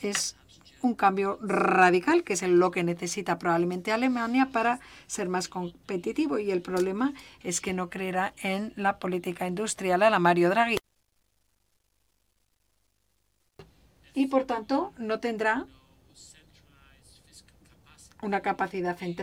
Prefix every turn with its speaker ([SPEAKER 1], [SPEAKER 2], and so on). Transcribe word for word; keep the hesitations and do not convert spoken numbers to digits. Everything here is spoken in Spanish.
[SPEAKER 1] es un cambio radical, que es lo que necesita probablemente Alemania para ser más competitivo. Y el problema es que no creerá en la política industrial a la Mario Draghi. Y, por tanto, no tendrá una capacidad central